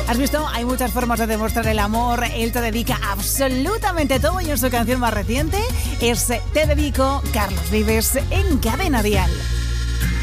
¿Has visto? Hay muchas formas de demostrar el amor. Él te dedica absolutamente todo y en su canción más reciente es Te Dedico, Carlos Vives en Cadena Dial.